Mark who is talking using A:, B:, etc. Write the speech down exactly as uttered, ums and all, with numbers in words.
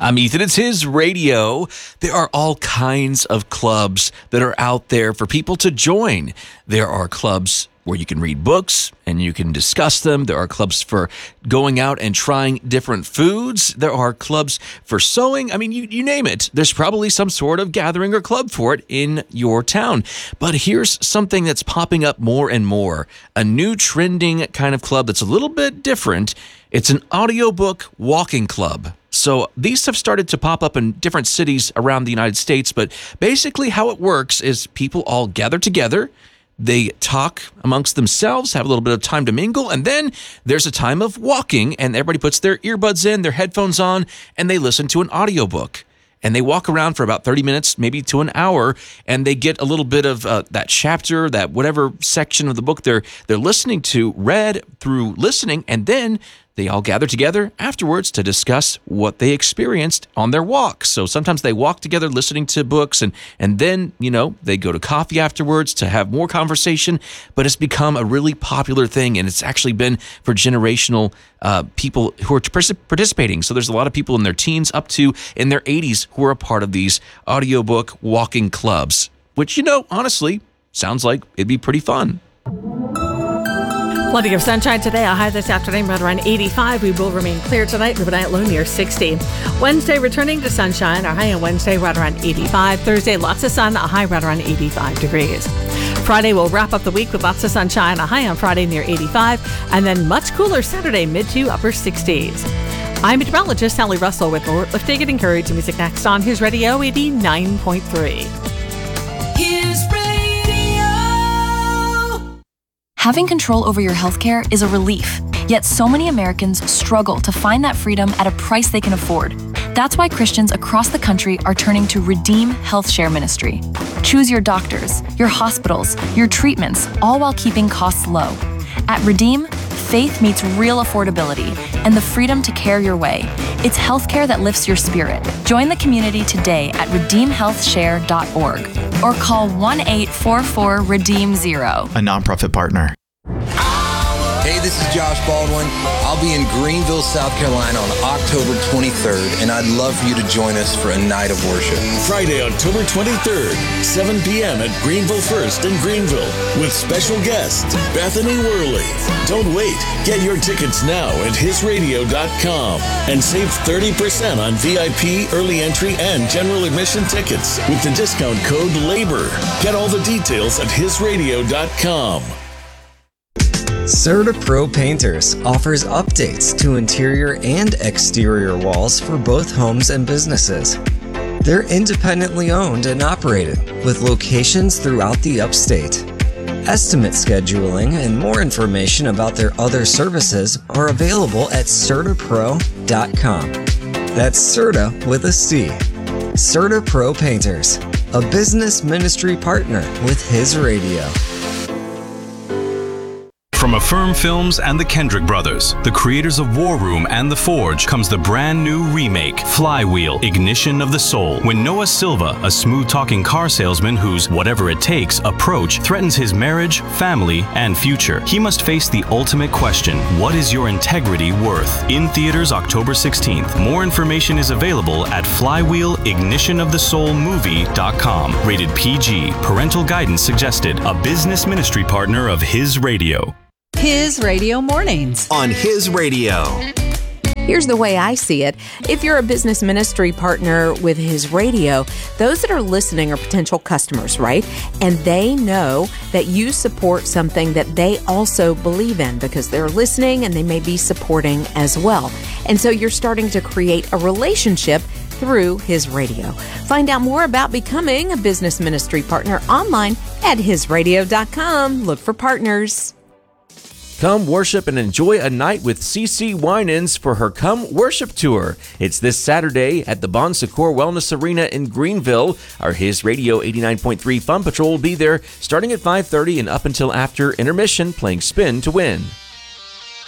A: I'm Ethan. It's His Radio. There are all kinds of clubs that are out there for people to join. There are clubs where you can read books and you can discuss them. There are clubs for going out and trying different foods. There are clubs for sewing. I mean, you, you name it. There's probably some sort of gathering or club for it in your town. But here's something that's popping up more and more. A new trending kind of club that's a little bit different. It's an audiobook walking club. So these have started to pop up in different cities around the United States, but basically how it works is people all gather together, they talk amongst themselves, have a little bit of time to mingle, and then there's a time of walking, and everybody puts their earbuds in, their headphones on, and they listen to an audiobook. And they walk around for about thirty minutes, maybe to an hour, and they get a little bit of uh, that chapter, that whatever section of the book they're they're listening to, read through listening, and then they all gather together afterwards to discuss what they experienced on their walk. So sometimes they walk together listening to books, and and then, you know, they go to coffee afterwards to have more conversation. But it's become a really popular thing, and it's actually been for generational uh, people who are participating. So there's a lot of people in their teens up to in their eighties who are a part of these audiobook walking clubs, which, you know, honestly, sounds like it'd be pretty fun.
B: Plenty of sunshine today. A high this afternoon right around eighty-five. We will remain clear tonight. Overnight low near sixty. Wednesday returning to sunshine. Our high on Wednesday right around eighty-five. Thursday lots of sun. A high right around eighty-five degrees. Friday will wrap up the week with lots of sunshine. A high on Friday near eighty-five. And then much cooler Saturday, mid to upper sixties. I'm meteorologist Sally Russell with more Lifting and Encourage music next on His Radio eighty-nine point three.
C: His Radio.
D: Having control over your healthcare is a relief, yet so many Americans struggle to find that freedom at a price they can afford. That's why Christians across the country are turning to Redeem Health Share Ministry. Choose your doctors, your hospitals, your treatments, all while keeping costs low. At Redeem, faith meets real affordability and the freedom to care your way. It's healthcare that lifts your spirit. Join the community today at redeem health share dot org or call one eight four four redeem zero.
E: A nonprofit partner.
F: Hey, this is Josh Baldwin. I'll be in Greenville, South Carolina on October twenty-third, and I'd love for you to join us for a night of worship.
G: Friday, October twenty-third, seven p.m. at Greenville First in Greenville with special guest Bethany Worley. Don't wait. Get your tickets now at his radio dot com and save thirty percent on V I P, early entry, and general admission tickets with the discount code LABOR. Get all the details at his radio dot com.
H: CertaPro Painters offers updates to interior and exterior walls for both homes and businesses. They're independently owned and operated with locations throughout the upstate. Estimate scheduling and more information about their other services are available at certa pro dot com. That's Certa with a C. CertaPro Painters, a business ministry partner with His Radio.
I: From Affirm Films and the Kendrick Brothers, the creators of War Room and The Forge, comes the brand new remake, Flywheel, Ignition of the Soul. When Noah Silva, a smooth-talking car salesman whose whatever it takes approach threatens his marriage, family, and future, he must face the ultimate question: what is your integrity worth? In theaters October sixteenth. More information is available at flywheel ignition of the soul movie dot com. Rated P G. Parental guidance suggested. A business ministry partner of His Radio.
J: His Radio Mornings
K: on His Radio.
L: Here's the way I see it. If you're a business ministry partner with His Radio, those that are listening are potential customers, right? And they know that you support something that they also believe in because they're listening and they may be supporting as well. And so you're starting to create a relationship through His Radio. Find out more about becoming a business ministry partner online at his radio dot com. Look for partners.
A: Come worship and enjoy a night with CeCe Winans for her Come Worship Tour. It's this Saturday at the Bon Secours Wellness Arena in Greenville. Our His Radio eighty-nine point three Fun Patrol will be there starting at five thirty and up until after intermission, playing Spin to Win.